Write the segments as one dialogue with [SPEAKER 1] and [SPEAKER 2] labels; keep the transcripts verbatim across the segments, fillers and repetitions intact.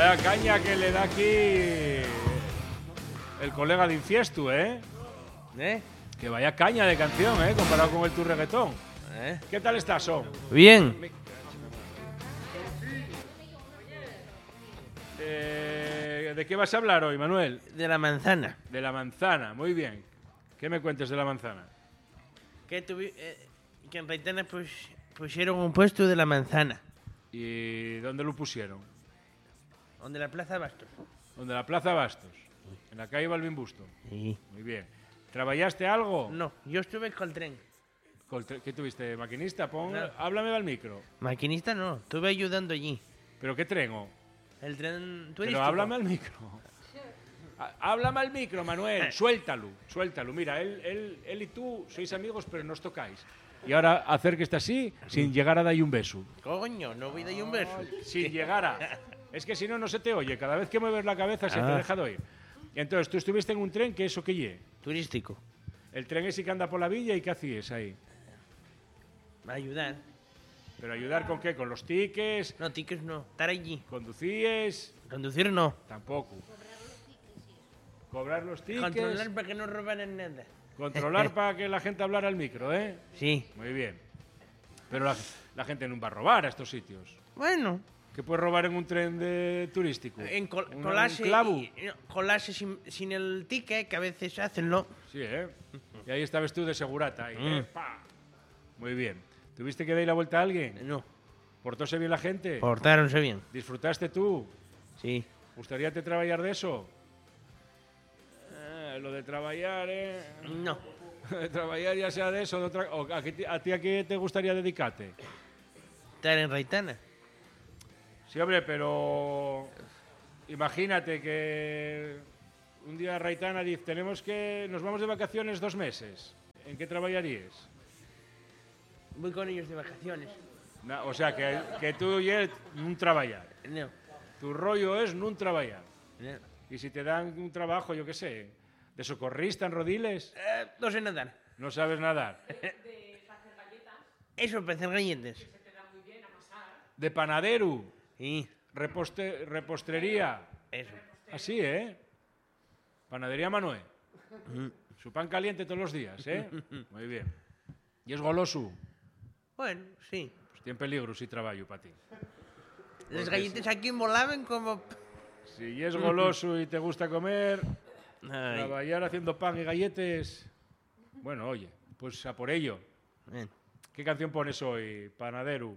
[SPEAKER 1] vaya caña que le da aquí el colega de Infiestu, ¿eh?
[SPEAKER 2] ¿Eh?
[SPEAKER 1] Que vaya caña de canción, ¿eh? Comparado con el tu reggaetón.
[SPEAKER 2] ¿Eh?
[SPEAKER 1] ¿Qué tal estás, Son?
[SPEAKER 2] Bien.
[SPEAKER 1] Eh, ¿De qué vas a hablar hoy, Manuel?
[SPEAKER 2] De la manzana.
[SPEAKER 1] De la manzana, muy bien. ¿Qué me cuentes de la manzana?
[SPEAKER 2] Que, tuvi, eh, que en Reitana pues, pusieron un puesto de la manzana.
[SPEAKER 1] ¿Y dónde lo pusieron?
[SPEAKER 2] Donde la Plaza Bastos.
[SPEAKER 1] ¿Dónde la Plaza Bastos? En la calle Balbín Busto.
[SPEAKER 2] Sí.
[SPEAKER 1] Muy bien. ¿Trabajaste algo?
[SPEAKER 2] No, yo estuve con el tren.
[SPEAKER 1] Col- ¿Qué tuviste? ¿Maquinista? Pon,
[SPEAKER 2] No.
[SPEAKER 1] Háblame al micro.
[SPEAKER 2] Maquinista no, estuve ayudando allí.
[SPEAKER 1] ¿Pero qué tren? oh?
[SPEAKER 2] El tren turístico.
[SPEAKER 1] Pero háblame al micro. Há- Háblame al micro, Manuel. Suéltalo, suéltalo. Mira, él, él, él y tú sois amigos, pero no os tocáis. Y ahora acérquese así, sin llegar a darle un beso.
[SPEAKER 2] Coño, no voy a dar un beso.
[SPEAKER 1] Sin llegar a... Es que si no, no se te oye. Cada vez que mueves la cabeza se te
[SPEAKER 2] Ah.
[SPEAKER 1] deja de oír. Y entonces, tú estuviste en un tren, que eso que lle.
[SPEAKER 2] Turístico.
[SPEAKER 1] El tren ese que anda por la villa, ¿y qué hacías ahí?
[SPEAKER 2] Ayudar.
[SPEAKER 1] ¿Pero ayudar con qué? ¿Con los tickets?
[SPEAKER 2] No, tickets no. Estar allí.
[SPEAKER 1] ¿Conducíes?
[SPEAKER 2] Conducir no.
[SPEAKER 1] Tampoco. ¿Cobrar los tickets?
[SPEAKER 2] Controlar para que no robaran nada.
[SPEAKER 1] Controlar para que la gente hablara al micro, ¿eh?
[SPEAKER 2] Sí.
[SPEAKER 1] Muy bien. Pero la, la gente no va a robar a estos sitios.
[SPEAKER 2] Bueno.
[SPEAKER 1] ¿Qué puedes robar en un tren de turístico?
[SPEAKER 2] En col
[SPEAKER 1] ¿Un-
[SPEAKER 2] colarse,
[SPEAKER 1] un clavo?
[SPEAKER 2] y- y- colarse sin, sin el ticket, que a veces hacen, ¿no?
[SPEAKER 1] Sí, ¿eh? Y ahí estabas tú de segurata. Ahí,
[SPEAKER 2] Mm.
[SPEAKER 1] ¿eh? ¡Pa! Muy bien. ¿Tuviste que darle la vuelta a alguien?
[SPEAKER 2] No.
[SPEAKER 1] ¿Portóse bien la gente?
[SPEAKER 2] Portáronse bien.
[SPEAKER 1] ¿Disfrutaste tú?
[SPEAKER 2] Sí.
[SPEAKER 1] ¿Gustaría te trabajar de eso? Eh, lo de trabajar, ¿eh?
[SPEAKER 2] No.
[SPEAKER 1] De trabajar ya sea de eso, de otra... o a, qué- ¿A ti a qué te gustaría dedicarte?
[SPEAKER 2] Estar en Reitana.
[SPEAKER 1] Sí, hombre, pero imagínate que un día Raitana dice, tenemos que, nos vamos de vacaciones dos meses. ¿En qué trabajarías?
[SPEAKER 2] Voy con ellos de vacaciones.
[SPEAKER 1] Na- o sea, que, que tú y él no trabajar.
[SPEAKER 2] No.
[SPEAKER 1] Tu rollo es no trabajar.
[SPEAKER 2] No.
[SPEAKER 1] Y si te dan un trabajo, yo qué sé, de socorrista en Rodiles,
[SPEAKER 2] Eh, no sé nadar.
[SPEAKER 1] no sabes nadar.
[SPEAKER 2] Eso, para hacer galletas.
[SPEAKER 1] De panadero,
[SPEAKER 2] Sí.
[SPEAKER 1] reposte- repostrería.
[SPEAKER 2] Eso.
[SPEAKER 1] Así, ¿eh? Panadería Manuel. Su pan caliente todos los días, ¿eh? Muy bien. ¿Y es goloso?
[SPEAKER 2] Bueno, sí.
[SPEAKER 1] Pues tiene peligro si trabajo para ti.
[SPEAKER 2] Las galletas aquí molaban como...
[SPEAKER 1] Si es goloso y te gusta comer,
[SPEAKER 2] Ay.
[SPEAKER 1] trabajar haciendo pan y galletes... Bueno, oye, pues a por ello.
[SPEAKER 2] Bien.
[SPEAKER 1] ¿Qué canción pones hoy, panadero?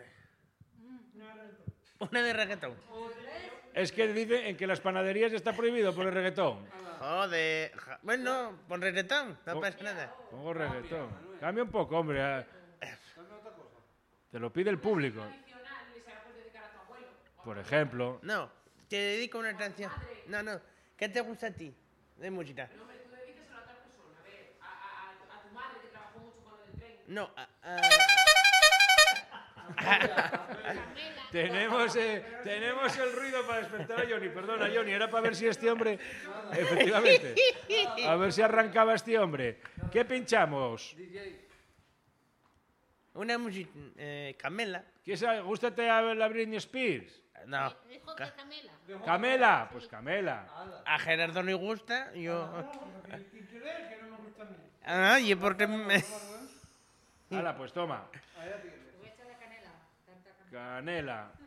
[SPEAKER 2] Una de reggaetón.
[SPEAKER 1] Es que dicen en que las panaderías está prohibido por el reggaetón.
[SPEAKER 2] Joder. ja- Bueno, con reggaetón, no
[SPEAKER 1] Oh.
[SPEAKER 2] pasa nada.
[SPEAKER 1] Pongo reggaetón. Cambia un poco, hombre. a- Te lo pide el público. Por ejemplo.
[SPEAKER 2] No, te dedico una canción. No, no. ¿Qué te gusta a ti de música? No, a, a-
[SPEAKER 1] Tenemos, eh, tenemos el ruido para despertar a Johnny. Perdona, Johnny, era para ver si este hombre... Efectivamente. A ver si arrancaba este hombre. ¿Qué pinchamos?
[SPEAKER 2] una música... Eh, Camela.
[SPEAKER 1] ¿Qué sabe? ¿Gústate a ver la Britney Spears?
[SPEAKER 2] No.
[SPEAKER 3] Dijo que Camela.
[SPEAKER 1] Camela, pues Camela.
[SPEAKER 2] A Gerardo le gusta, yo... Ah, y porque... me-
[SPEAKER 1] Hala, pues toma.
[SPEAKER 3] Voy a echarle canela. Tanta canela.
[SPEAKER 1] Canela.